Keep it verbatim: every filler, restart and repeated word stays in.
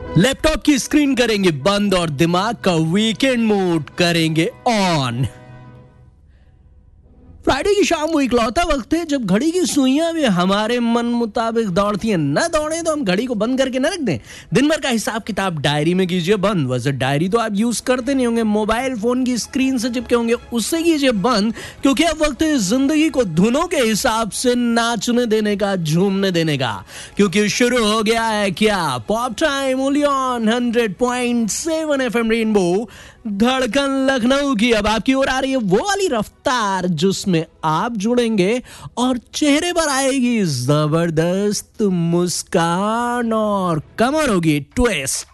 Laptop की screen करेंगे बंद और दिमाग का वीकेंड मोड करेंगे ऑन। फ्राइडे की शाम वो इकलौता वक्त है जब घड़ी की सुइयां भी हमारे मन मुताबिक दौड़ती हैं। न दौड़े तो हम घड़ी को बंद करके न रख दें। दिन भर का हिसाब किताब डायरी में कीजिए बंद। वैसे डायरी तो आप यूज करते नहीं होंगे, मोबाइल फोन की स्क्रीन से चिपके होंगे, उससे कीजिए बंद, क्योंकि अब वक्त है जिंदगी को धुनों के हिसाब से नाचने देने का, झूमने देने का, क्योंकि शुरू हो गया है क्या pop time only on hundred point seven FM rainbow. धड़कन लखनऊ की अब आपकी ओर आ रही है वो वाली रफ्तार जिसमें आप जुड़ेंगे और चेहरे पर आएगी जबरदस्त मुस्कान और कमर होगी ट्विस्ट।